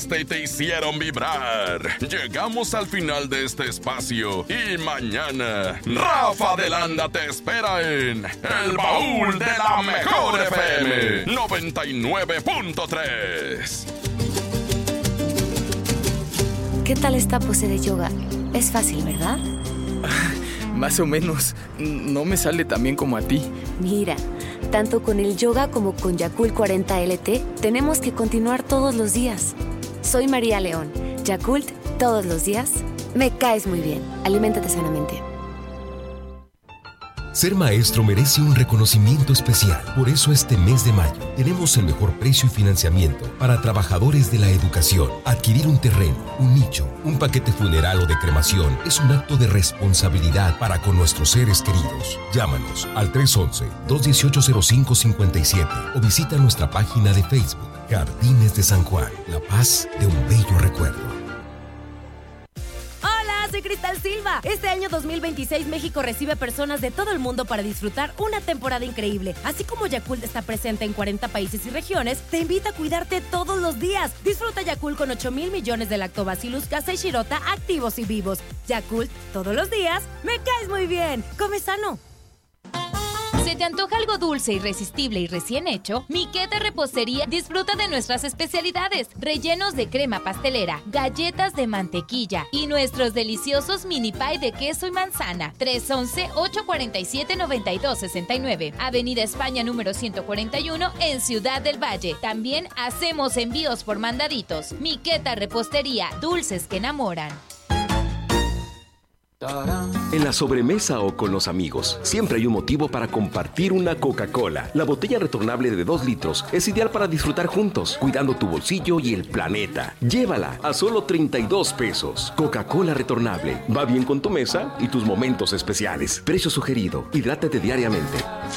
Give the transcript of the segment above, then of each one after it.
Te hicieron vibrar. Llegamos al final de este espacio y mañana Rafa de Landa te espera en El Baúl de la Mejor FM 99.3. ¿Qué tal esta pose de yoga? Es fácil, ¿verdad? Más o menos. No me sale tan bien como a ti. Mira, tanto con el yoga como con Yakult 40 LT tenemos que continuar todos los días. Soy María León. Yakult, todos los días. Me caes muy bien. Aliméntate sanamente. Ser maestro merece un reconocimiento especial. Por eso este mes de mayo tenemos el mejor precio y financiamiento para trabajadores de la educación. Adquirir un terreno, un nicho, un paquete funeral o de cremación es un acto de responsabilidad para con nuestros seres queridos. Llámanos al 311-218-0557 o visita nuestra página de Facebook, Jardines de San Juan, la paz de un bello recuerdo. Soy Cristal Silva. Este año 2026 México recibe personas de todo el mundo para disfrutar una temporada increíble. Así como Yakult está presente en 40 países y regiones, te invita a cuidarte todos los días. Disfruta Yakult con 8,000 millones de Lactobacillus casei shirota activos y vivos. Yakult, todos los días, me caes muy bien. Come sano. ¿Se te antoja algo dulce, irresistible y recién hecho? Miqueta Repostería disfruta de nuestras especialidades, rellenos de crema pastelera, galletas de mantequilla y nuestros deliciosos mini pie de queso y manzana. 311-847-9269, Avenida España número 141 en Ciudad del Valle. También hacemos envíos por mandaditos. Miqueta Repostería, dulces que enamoran. En la sobremesa o con los amigos, siempre hay un motivo para compartir una Coca-Cola. La botella retornable de 2 litros es ideal para disfrutar juntos, cuidando tu bolsillo y el planeta. Llévala a solo 32 pesos. Coca-Cola retornable. Va bien con tu mesa y tus momentos especiales. Precio sugerido. Hidrátate diariamente.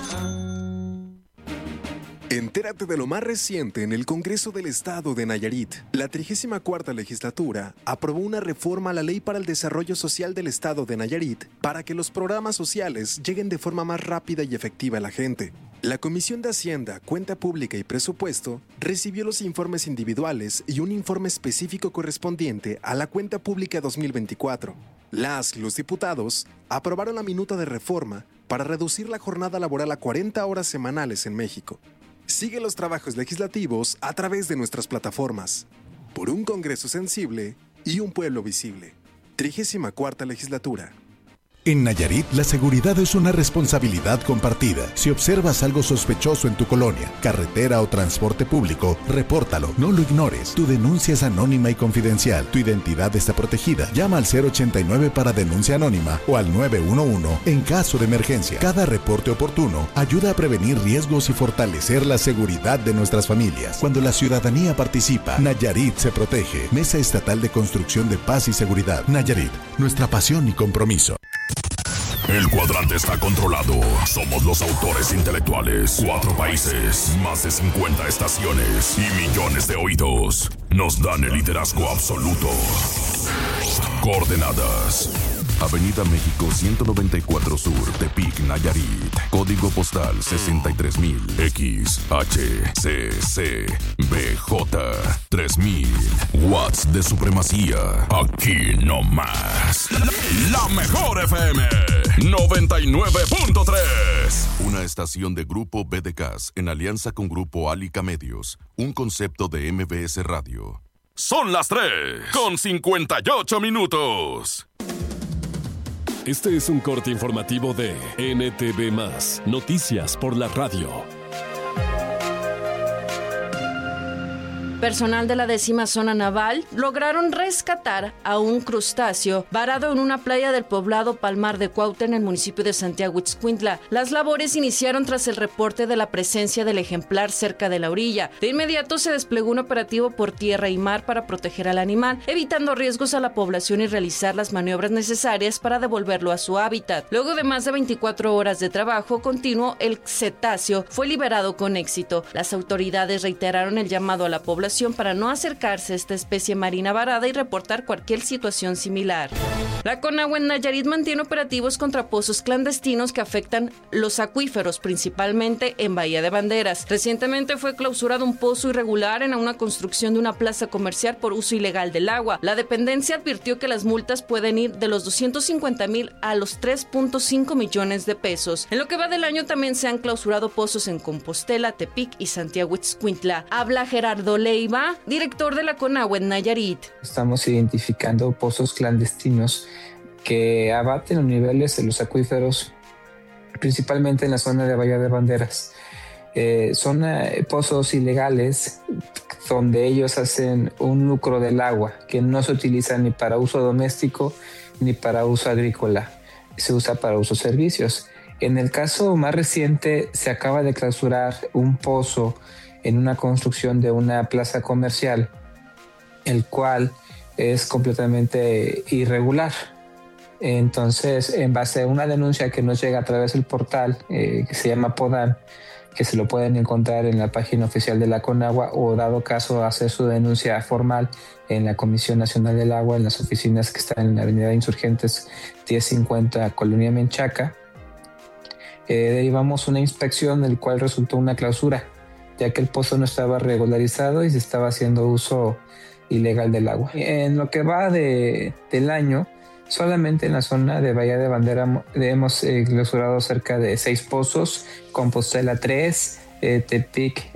Entérate de lo más reciente en el Congreso del Estado de Nayarit. La 34ª Legislatura aprobó una reforma a la Ley para el Desarrollo Social del Estado de Nayarit para que los programas sociales lleguen de forma más rápida y efectiva a la gente. La Comisión de Hacienda, Cuenta Pública y Presupuesto recibió los informes individuales y un informe específico correspondiente a la Cuenta Pública 2024. Los diputados aprobaron la minuta de reforma para reducir la jornada laboral a 40 horas semanales en México. Sigue los trabajos legislativos a través de nuestras plataformas. Por un Congreso sensible y un pueblo visible. 34ª Legislatura. En Nayarit, la seguridad es una responsabilidad compartida. Si observas algo sospechoso en tu colonia, carretera o transporte público, repórtalo, no lo ignores. Tu denuncia es anónima y confidencial. Tu identidad está protegida. Llama al 089 para denuncia anónima o al 911 en caso de emergencia. Cada reporte oportuno ayuda a prevenir riesgos y fortalecer la seguridad de nuestras familias. Cuando la ciudadanía participa, Nayarit se protege. Mesa Estatal de Construcción de Paz y Seguridad. Nayarit, nuestra pasión y compromiso. El cuadrante está controlado. Somos los autores intelectuales. 4 países, más de 50 estaciones y millones de oídos. Nos dan el liderazgo absoluto. Coordenadas: Avenida México 194 Sur, Tepic, Nayarit. Código postal 63000. XHCCBJ 3000. Watts de supremacía. Aquí no más. La Mejor FM 99.3. Una estación de Grupo BDCAS en alianza con Grupo Alica Medios. Un concepto de MBS Radio. Son las 3:58. Este es un corte informativo de NTV+, Noticias por la Radio. Personal de la 10ª Zona Naval lograron rescatar a un crustáceo varado en una playa del poblado Palmar de Cuautla en el municipio de Santiago Ixcuintla. Las labores iniciaron tras el reporte de la presencia del ejemplar cerca de la orilla. De inmediato se desplegó un operativo por tierra y mar para proteger al animal, evitando riesgos a la población y realizar las maniobras necesarias para devolverlo a su hábitat. Luego de más de 24 horas de trabajo continuo, el cetáceo fue liberado con éxito. Las autoridades reiteraron el llamado a la población población para no acercarse a esta especie marina varada y reportar cualquier situación similar. La Conagua en Nayarit mantiene operativos contra pozos clandestinos que afectan los acuíferos, principalmente en Bahía de Banderas. Recientemente fue clausurado un pozo irregular en una construcción de una plaza comercial por uso ilegal del agua. La dependencia advirtió que las multas pueden ir de los 250,000 a los 3.5 millones de pesos. En lo que va del año también se han clausurado pozos en Compostela, Tepic y Santiago Ixcuintla. Habla Gerardo Leiva, director de la Conagua en Nayarit. Estamos identificando pozos clandestinos que abaten los niveles de los acuíferos, principalmente en la zona de Bahía de Banderas. Son pozos ilegales donde ellos hacen un lucro del agua que no se utiliza ni para uso doméstico ni para uso agrícola, se usa para usos servicios. En el caso más reciente se acaba de clausurar un pozo en una construcción de una plaza comercial, el cual es completamente irregular. Entonces, en base a una denuncia que nos llega a través del portal que se llama Podam, que se lo pueden encontrar en la página oficial de la Conagua, o dado caso hacer su denuncia formal en la Comisión Nacional del Agua, en las oficinas que están en la Avenida Insurgentes 1050, Colonia Menchaca, derivamos una inspección del cual resultó una clausura, ya que el pozo no estaba regularizado y se estaba haciendo uso ilegal del agua. En lo que va del año, solamente en la zona de Bahía de Bandera hemos clausurado cerca de 6 pozos, Compostela 3, Tepic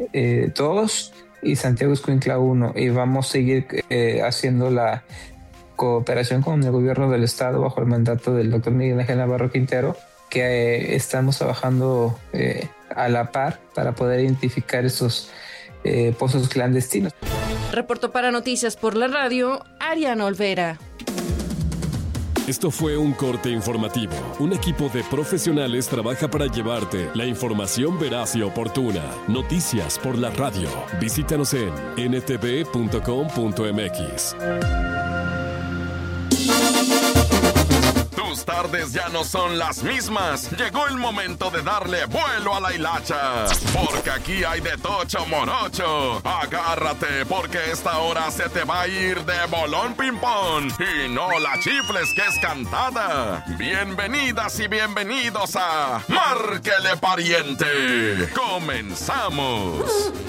2 y Santiago Ixcuintla 1. Y vamos a seguir haciendo la cooperación con el gobierno del estado bajo el mandato del doctor Miguel Ángel Navarro Quintero, que estamos trabajando a la par para poder identificar esos pozos clandestinos. Reportó para Noticias por la Radio, Ariana Olvera. Esto fue un corte informativo. Un equipo de profesionales trabaja para llevarte la información veraz y oportuna. Noticias por la radio. Visítanos en ntv.com.mx. Tus tardes ya no son las mismas. Llegó el momento de darle vuelo a la hilacha, porque aquí hay de tocho morocho. Agárrate, porque esta hora se te va a ir de bolón ping-pong. Y no la chifles, que es cantada. Bienvenidas y bienvenidos a Márquele Pariente. ¡Comenzamos!